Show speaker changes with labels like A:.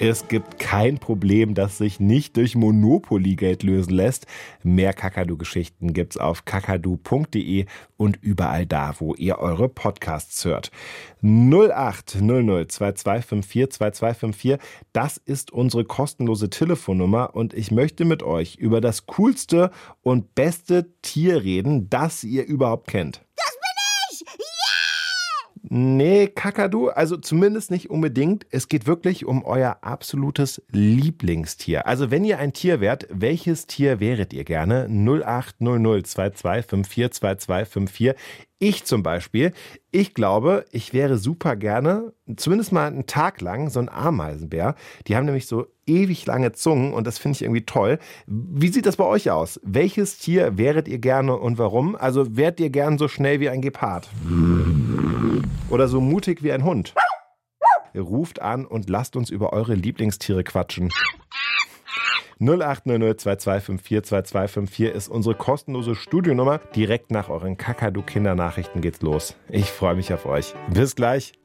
A: Es gibt kein Problem, das sich nicht durch Monopoly-Geld lösen lässt. Mehr Kakadu-Geschichten gibt's auf kakadu.de und überall da, wo ihr eure Podcasts hört. 0800 2254 2254, das ist unsere kostenlose Telefonnummer und ich möchte mit euch über das coolste und beste Tier reden, das ihr überhaupt kennt. Nee, Kakadu, also zumindest nicht unbedingt. Es geht wirklich um euer absolutes Lieblingstier. Also wenn ihr ein Tier wärt, welches Tier wäret ihr gerne? 0800 2254 2254. Ich zum Beispiel, ich glaube, ich wäre super gerne, zumindest mal einen Tag lang, so ein Ameisenbär. Die haben nämlich so ewig lange Zungen und das finde ich irgendwie toll. Wie sieht das bei euch aus? Welches Tier wäret ihr gerne und warum? Also wärt ihr gern so schnell wie ein Gepard? Oder so mutig wie ein Hund? Ruft an und lasst uns über eure Lieblingstiere quatschen. 0800 2254 2254 ist unsere kostenlose Studionummer. Direkt nach euren Kakadu-Kindernachrichten geht's los. Ich freue mich auf euch. Bis gleich.